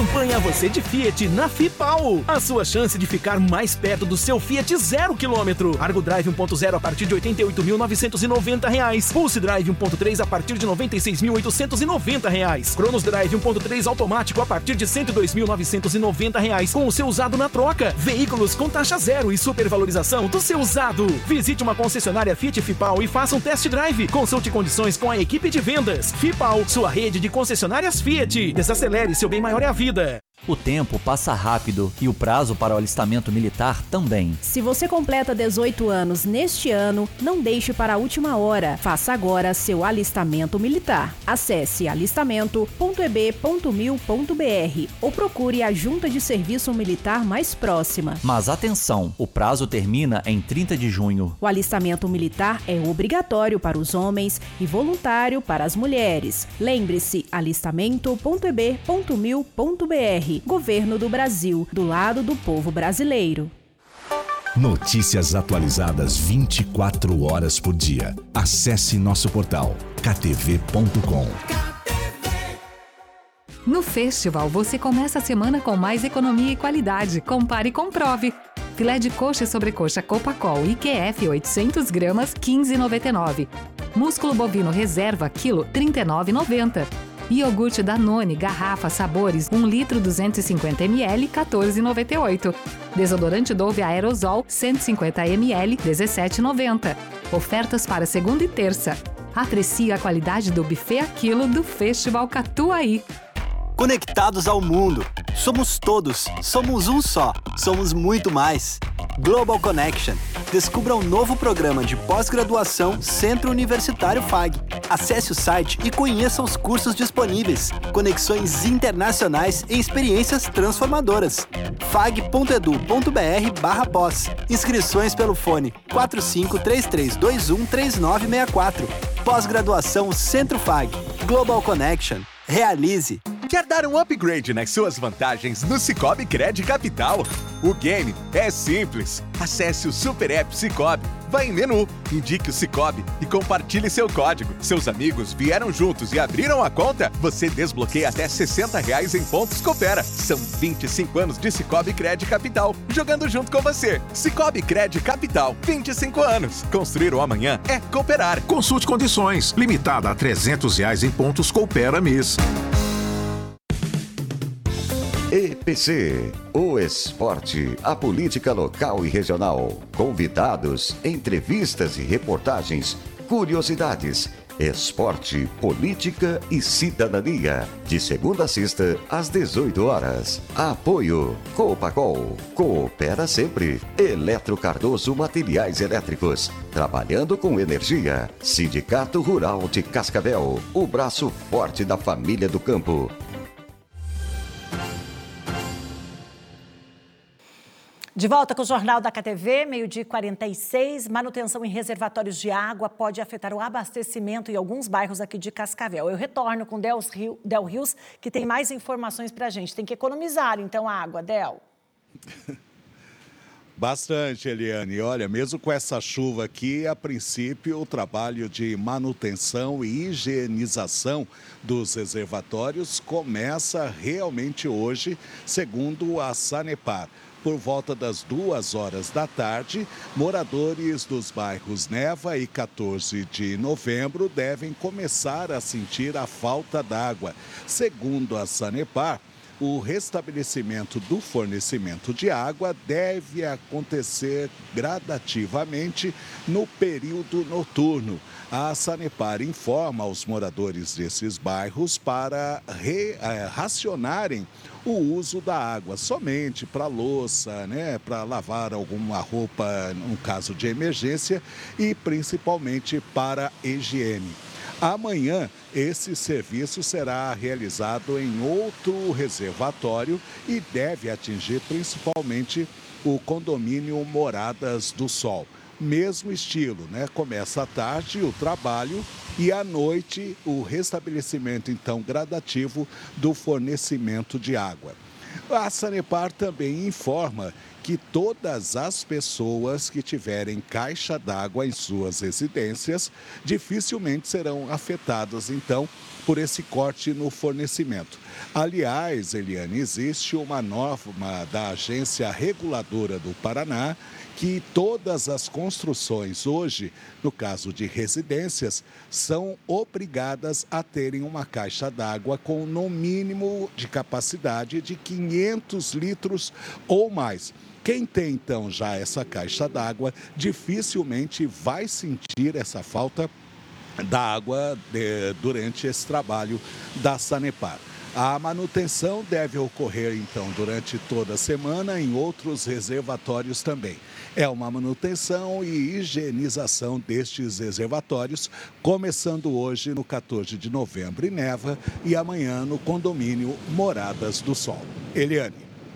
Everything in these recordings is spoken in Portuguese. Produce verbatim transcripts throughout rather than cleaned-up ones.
Campanha Você de Fiat na Fipal. A sua chance de ficar mais perto do seu Fiat zero quilômetro. Argo Drive um ponto zero a partir de oitenta e oito mil novecentos e noventa reais. Pulse Drive um ponto três a partir de noventa e seis mil oitocentos e noventa reais. Cronos Drive um ponto três automático a partir de cento e dois mil novecentos e noventa reais com o seu usado na troca. Veículos com taxa zero e supervalorização do seu usado. Visite uma concessionária Fiat Fipal e faça um test drive. Consulte condições com a equipe de vendas. Fipal, sua rede de concessionárias Fiat. Desacelere, seu bem maior é a vida. O tempo passa rápido e o prazo para o alistamento militar também. Se você completa dezoito anos neste ano, não deixe para a última hora. Faça agora seu alistamento militar. Acesse alistamento ponto e b ponto mil ponto b r ou procure a junta de serviço militar mais próxima. Mas atenção, o prazo termina em trinta de junho. O alistamento militar é obrigatório para os homens e voluntário para as mulheres. Lembre-se, alistamento ponto e b ponto mil ponto b r. Governo do Brasil, do lado do povo brasileiro. Notícias atualizadas vinte e quatro horas por dia. Acesse nosso portal k t v ponto com. No Festival, você começa a semana com mais economia e qualidade. Compare e comprove. Filé de coxa e sobrecoxa Copacol I Q F oitocentos gramas, quinze reais e noventa e nove centavos. Músculo bovino reserva, quilo, trinta e nove reais e noventa centavos. Iogurte Danone, garrafa, sabores, um litro duzentos e cinquenta mililitros, quatorze reais e noventa e oito centavos. Desodorante Dove Aerosol, cento e cinquenta mililitros, dezessete reais e noventa centavos. Ofertas para segunda e terça. Aprecie a qualidade do buffet a quilo do Festival Catuaí. Conectados ao mundo. Somos todos. Somos um só. Somos muito mais. Global Connection. Descubra um novo programa de pós-graduação Centro Universitário F A G. Acesse o site e conheça os cursos disponíveis. Conexões internacionais e experiências transformadoras. fag ponto edu ponto b r barra pós. Inscrições pelo fone quatro cinco três três dois um três nove seis quatro. Pós-graduação Centro F A G. Global Connection. Realize. Quer dar um upgrade nas suas vantagens no Sicoob Cred Capital? O game é simples. Acesse o Super App Sicoob, vá em menu, indique o Sicoob e compartilhe seu código. Seus amigos vieram juntos e abriram a conta? Você desbloqueia até sessenta reais em pontos Coopera. São vinte e cinco anos de Sicoob Cred Capital, jogando junto com você. Sicoob Cred Capital, vinte e cinco anos. Construir o amanhã é cooperar. Consulte condições. Limitada a trezentos reais em pontos Coopera mês. E P C, o esporte, a política local e regional, convidados, entrevistas e reportagens, curiosidades, esporte, política e cidadania. De segunda a sexta, às dezoito horas. Apoio Copacol, coopera sempre. Eletro Cardoso Materiais Elétricos, trabalhando com energia. Sindicato Rural de Cascavel, o braço forte da família do campo. De volta com o Jornal da K T V, meio-dia e quarenta e seis. Manutenção em reservatórios de água pode afetar o abastecimento em alguns bairros aqui de Cascavel. Eu retorno com Del, Rio, Del Rios, que tem mais informações para a gente. Tem que economizar, então, a água, Del. Bastante, Eliane. Olha, mesmo com essa chuva aqui, a princípio, o trabalho de manutenção e higienização dos reservatórios começa realmente hoje, segundo a Sanepar. Por volta das duas horas da tarde, moradores dos bairros Neva e quatorze de novembro devem começar a sentir a falta d'água. Segundo a Sanepar, o restabelecimento do fornecimento de água deve acontecer gradativamente no período noturno. A Sanepar informa aos moradores desses bairros para re, eh, racionarem o uso da água somente para louça, né, para lavar alguma roupa no caso de emergência e principalmente para higiene. Amanhã, esse serviço será realizado em outro reservatório e deve atingir principalmente o condomínio Moradas do Sol. Mesmo estilo, né? Começa à tarde o trabalho e à noite o restabelecimento, então, gradativo do fornecimento de água. A Sanepar também informa que todas as pessoas que tiverem caixa d'água em suas residências dificilmente serão afetadas, então, por esse corte no fornecimento. Aliás, Eliane, existe uma norma da Agência Reguladora do Paraná que todas as construções hoje, no caso de residências, são obrigadas a terem uma caixa d'água com no mínimo de capacidade de quinhentos litros ou mais. Quem tem, então, já essa caixa d'água, dificilmente vai sentir essa falta da água de, durante esse trabalho da Sanepar. A manutenção deve ocorrer, então, durante toda a semana em outros reservatórios também. É uma manutenção e higienização destes reservatórios, começando hoje no quatorze de novembro em Neva e amanhã no condomínio Moradas do Sol. Eliane.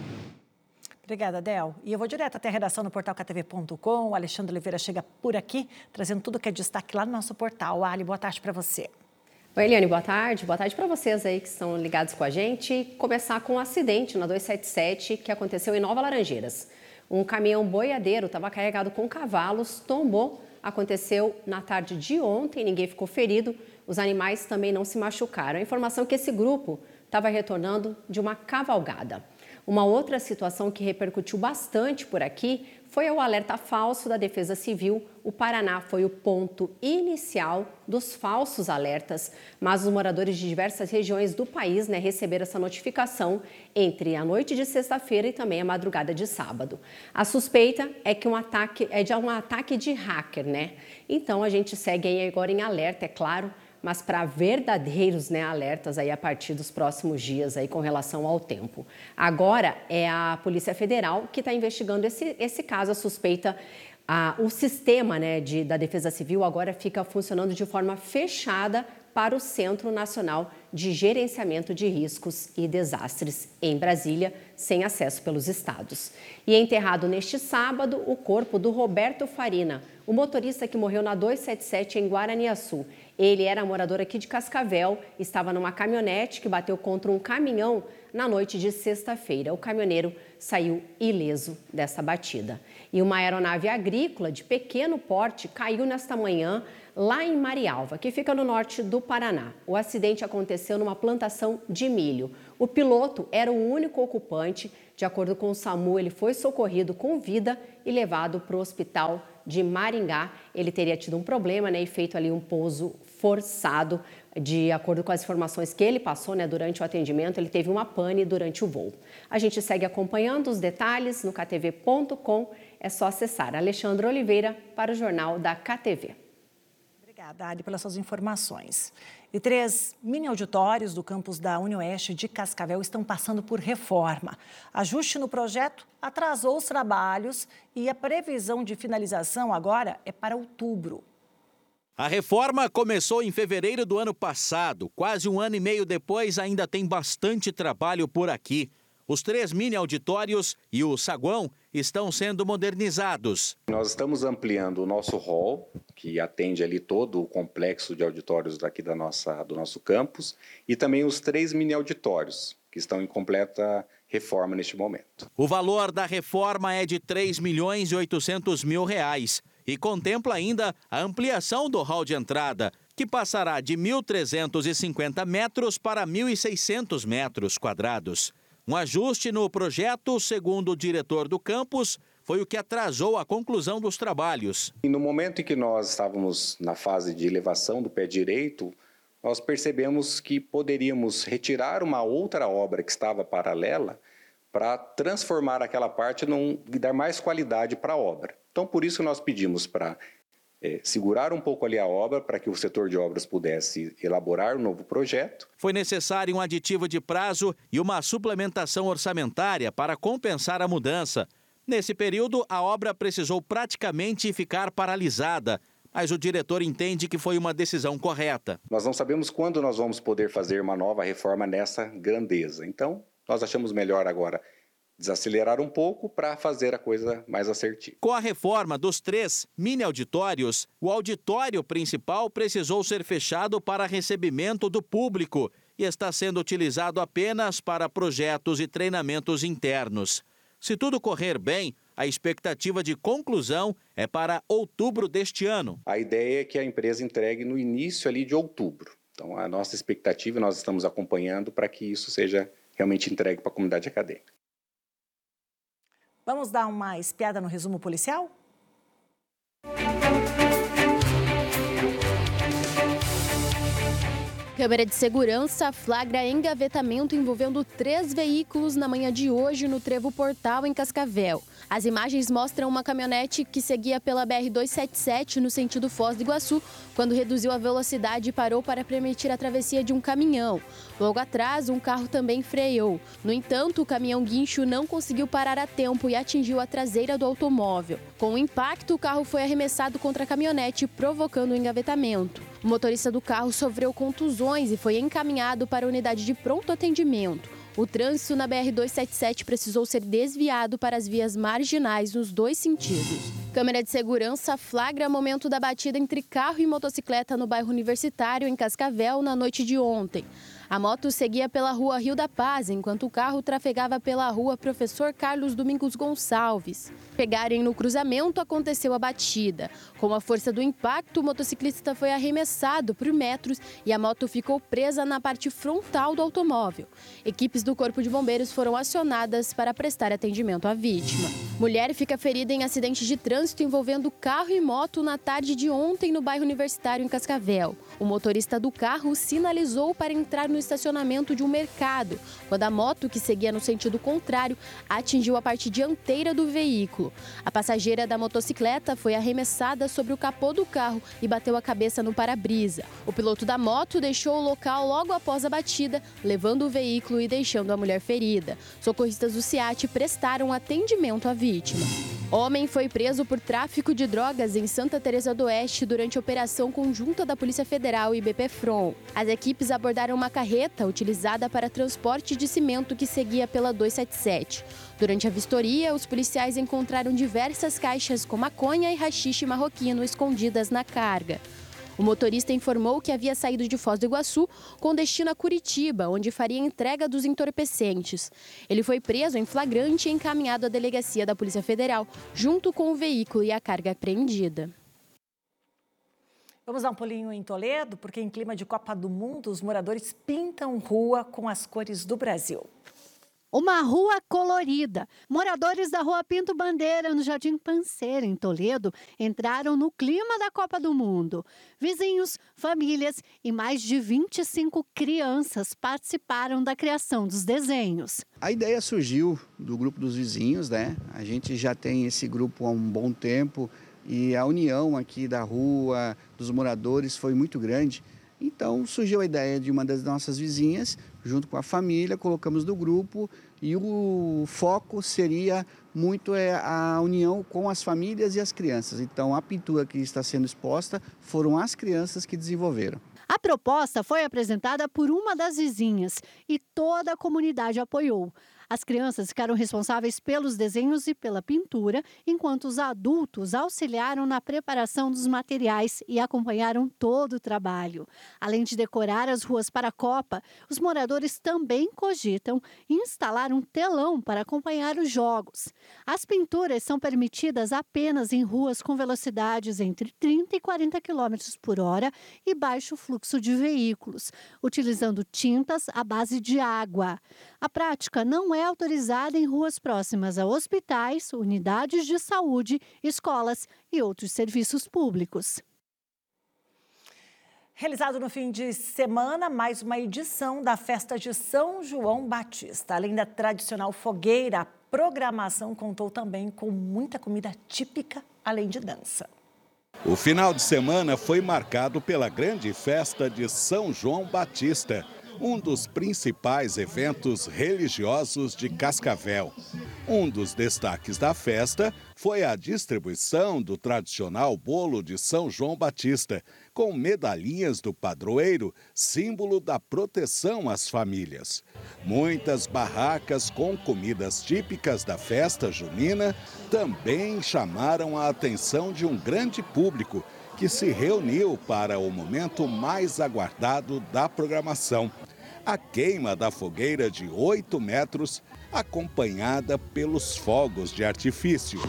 Obrigada, Del. E eu vou direto até a redação no portal K T V ponto com. O Alexandre Oliveira chega por aqui, trazendo tudo que é destaque lá no nosso portal. Ali, boa tarde para você. Oi, Eliane, boa tarde. Boa tarde para vocês aí que estão ligados com a gente. Começar com um acidente na duzentos e setenta e sete que aconteceu em Nova Laranjeiras. Um caminhão boiadeiro estava carregado com cavalos, tombou. Aconteceu na tarde de ontem, ninguém ficou ferido. Os animais também não se machucaram. A informação é que esse grupo estava retornando de uma cavalgada. Uma outra situação que repercutiu bastante por aqui foi o alerta falso da Defesa Civil. O Paraná foi o ponto inicial dos falsos alertas, mas os moradores de diversas regiões do país, né, receberam essa notificação entre a noite de sexta-feira e também a madrugada de sábado. A suspeita é que um ataque é de um ataque de hacker, né? Então a gente segue aí agora em alerta, é claro, mas para verdadeiros, né, alertas aí a partir dos próximos dias aí com relação ao tempo. Agora é a Polícia Federal que está investigando esse, esse caso, a suspeita. Ah, o sistema, né, de, da Defesa Civil agora fica funcionando de forma fechada para o Centro Nacional de Gerenciamento de Riscos e Desastres em Brasília, sem acesso pelos estados. E é enterrado neste sábado o corpo do Roberto Farina, o motorista que morreu na duzentos e setenta e sete em Guaraniaçu. Ele era morador aqui de Cascavel, estava numa caminhonete que bateu contra um caminhão na noite de sexta-feira. O caminhoneiro saiu ileso dessa batida. E uma aeronave agrícola de pequeno porte caiu nesta manhã lá em Marialva, que fica no norte do Paraná. O acidente aconteceu numa plantação de milho. O piloto era o único ocupante. De acordo com o SAMU, ele foi socorrido com vida e levado para o hospital de Maringá. Ele teria tido um problema, né, e feito ali um pouso forçado. De acordo com as informações que ele passou, né, durante o atendimento, ele teve uma pane durante o voo. A gente segue acompanhando os detalhes no K T V ponto com. É só acessar. Alexandre Oliveira para o Jornal da K T V. Obrigada, Ali, pelas suas informações. E três mini-auditórios do campus da UniOeste de Cascavel estão passando por reforma. Ajuste no projeto atrasou os trabalhos e a previsão de finalização agora é para outubro. A reforma começou em fevereiro do ano passado. Quase um ano e meio depois, ainda tem bastante trabalho por aqui. Os três mini-auditórios e o saguão estão sendo modernizados. Nós estamos ampliando o nosso hall, que atende ali todo o complexo de auditórios daqui da nossa, do nosso campus, e também os três mini-auditórios, que estão em completa reforma neste momento. O valor da reforma é de três milhões e oitocentos mil reais e contempla ainda a ampliação do hall de entrada, que passará de mil trezentos e cinquenta metros para mil e seiscentos metros quadrados. Um ajuste no projeto, segundo o diretor do campus, foi o que atrasou a conclusão dos trabalhos. E no momento em que nós estávamos na fase de elevação do pé direito, nós percebemos que poderíamos retirar uma outra obra que estava paralela para transformar aquela parte num, e dar mais qualidade para a obra. Então, por isso nós pedimos para É, segurar um pouco ali a obra para que o setor de obras pudesse elaborar um novo projeto. Foi necessário um aditivo de prazo e uma suplementação orçamentária para compensar a mudança. Nesse período, a obra precisou praticamente ficar paralisada, mas o diretor entende que foi uma decisão correta. Nós não sabemos quando nós vamos poder fazer uma nova reforma nessa grandeza. Então, nós achamos melhor agora desacelerar um pouco para fazer a coisa mais assertiva. Com a reforma dos três mini-auditórios, o auditório principal precisou ser fechado para recebimento do público e está sendo utilizado apenas para projetos e treinamentos internos. Se tudo correr bem, a expectativa de conclusão é para outubro deste ano. A ideia é que a empresa entregue no início ali de outubro. Então, a nossa expectativa, nós estamos acompanhando para que isso seja realmente entregue para a comunidade acadêmica. Vamos dar uma espiada no resumo policial? Câmera de segurança flagra engavetamento envolvendo três veículos na manhã de hoje no Trevo Portal, em Cascavel. As imagens mostram uma caminhonete que seguia pela B R duzentos e setenta e sete no sentido Foz do Iguaçu, quando reduziu a velocidade e parou para permitir a travessia de um caminhão. Logo atrás, um carro também freou. No entanto, o caminhão guincho não conseguiu parar a tempo e atingiu a traseira do automóvel. Com o impacto, o carro foi arremessado contra a caminhonete, provocando o engavetamento. O motorista do carro sofreu contusões e foi encaminhado para a unidade de pronto atendimento. O trânsito na B R duzentos e setenta e sete precisou ser desviado para as vias marginais nos dois sentidos. Câmera de segurança flagra momento da batida entre carro e motocicleta no bairro Universitário, em Cascavel, na noite de ontem. A moto seguia pela rua Rio da Paz, enquanto o carro trafegava pela rua Professor Carlos Domingos Gonçalves. Pegarem no cruzamento, aconteceu a batida. Com a força do impacto, o motociclista foi arremessado por metros e a moto ficou presa na parte frontal do automóvel. Equipes do Corpo de Bombeiros foram acionadas para prestar atendimento à vítima. Mulher fica ferida em acidente de trânsito envolvendo carro e moto na tarde de ontem no bairro Universitário, em Cascavel. O motorista do carro sinalizou para entrar no estacionamento de um mercado, quando a moto, que seguia no sentido contrário, atingiu a parte dianteira do veículo. A passageira da motocicleta foi arremessada sobre o capô do carro e bateu a cabeça no para-brisa. O piloto da moto deixou o local logo após a batida, levando o veículo e deixando a mulher ferida. Socorristas do SEAT prestaram atendimento à vítima. Homem foi preso por tráfico de drogas em Santa Teresa do Oeste durante a operação conjunta da Polícia Federal e B P Fron. As equipes abordaram uma carreta utilizada para transporte de cimento que seguia pela duzentos e setenta e sete. Durante a vistoria, os policiais encontraram diversas caixas com maconha e haxixe marroquino escondidas na carga. O motorista informou que havia saído de Foz do Iguaçu com destino a Curitiba, onde faria entrega dos entorpecentes. Ele foi preso em flagrante e encaminhado à delegacia da Polícia Federal, junto com o veículo e a carga apreendida. Vamos dar um pulinho em Toledo, porque em clima de Copa do Mundo, os moradores pintam rua com as cores do Brasil. Uma rua colorida. Moradores da rua Pinto Bandeira, no Jardim Panceira, em Toledo, entraram no clima da Copa do Mundo. Vizinhos, famílias e mais de vinte e cinco crianças participaram da criação dos desenhos. A ideia surgiu do grupo dos vizinhos, né? A gente já tem esse grupo há um bom tempo e a união aqui da rua, dos moradores, foi muito grande. Então surgiu a ideia de uma das nossas vizinhas, junto com a família, colocamos no grupo e o foco seria muito é, a união com as famílias e as crianças. Então a pintura que está sendo exposta foram as crianças que desenvolveram. A proposta foi apresentada por uma das vizinhas e toda a comunidade apoiou. As crianças ficaram responsáveis pelos desenhos e pela pintura, enquanto os adultos auxiliaram na preparação dos materiais e acompanharam todo o trabalho. Além de decorar as ruas para a Copa, os moradores também cogitam instalar um telão para acompanhar os jogos. As pinturas são permitidas apenas em ruas com velocidades entre trinta e quarenta quilômetros por hora e baixo fluxo de veículos, utilizando tintas à base de água. A prática não é autorizada em ruas próximas a hospitais, unidades de saúde, escolas e outros serviços públicos. Realizado no fim de semana, mais uma edição da festa de São João Batista. Além da tradicional fogueira, a programação contou também com muita comida típica, além de dança. O final de semana foi marcado pela grande festa de São João Batista, um dos principais eventos religiosos de Cascavel. Um dos destaques da festa foi a distribuição do tradicional bolo de São João Batista, com medalhinhas do padroeiro, símbolo da proteção às famílias. Muitas barracas com comidas típicas da festa junina também chamaram a atenção de um grande público que se reuniu para o momento mais aguardado da programação. a queima da fogueira de oito metros, acompanhada pelos fogos de artifício.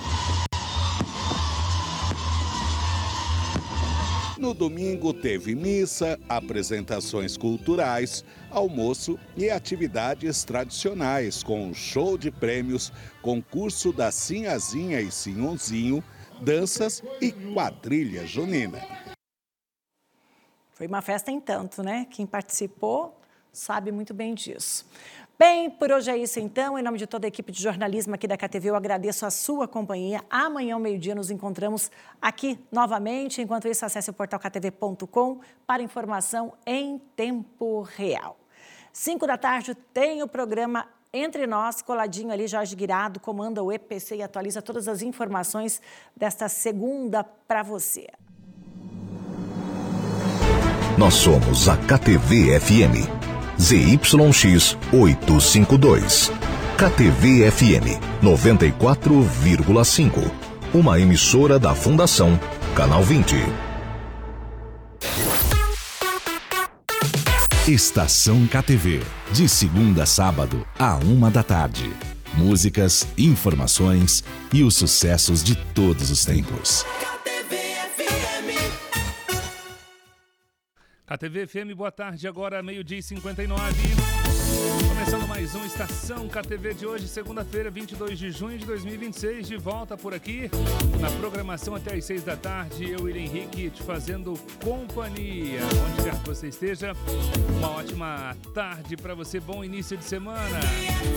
No domingo teve missa, apresentações culturais, almoço e atividades tradicionais, com show de prêmios, concurso da Sinhazinha e Sinhonzinho, danças e quadrilha junina. Foi uma festa em tanto, né? Quem participou sabe muito bem disso. Bem, por hoje é isso então. Em nome de toda a equipe de jornalismo aqui da K T V, eu agradeço a sua companhia. Amanhã ao meio-dia nos encontramos aqui novamente. Enquanto isso, acesse o portal k t v ponto com para informação em tempo real. Cinco da tarde tem o programa Entre Nós, coladinho ali, Jorge Guirado, comanda o E P C e atualiza todas as informações desta segunda para você. Nós somos a K T V F M. Z Y X oitocentos e cinquenta e dois. K T V F M noventa e quatro vírgula cinco. Uma emissora da Fundação Canal vinte. Estação K T V. De segunda a sábado, à uma da tarde. Músicas, informações e os sucessos de todos os tempos. K T V F M, boa tarde, agora meio-dia e cinquenta e nove. Começando mais um Estação K T V de hoje, segunda-feira, vinte e dois de junho de dois mil e vinte e seis. De volta por aqui, na programação até às seis da tarde. Eu, William Henrique, te fazendo companhia. Onde quer que você esteja, uma ótima tarde para você, bom início de semana.